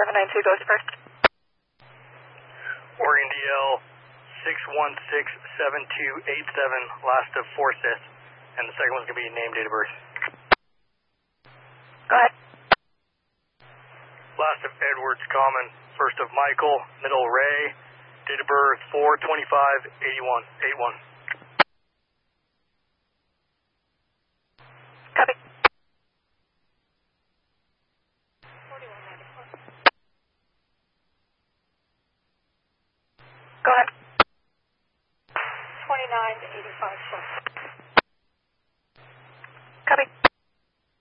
792 goes first. Oregon DL 6167287, last of 4 Sith, and the second one's going to be name, date of birth. Go ahead. Last of Edwards Common, first of Michael, middle Ray, date of birth 4/25/81. Copy. Go ahead. 29 to 85.